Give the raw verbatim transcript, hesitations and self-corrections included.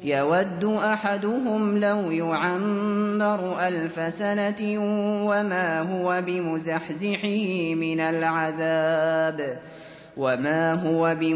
يود أحدهم لو يعمر ألف سنة وما هو بمزحزحه من العذاب وما هو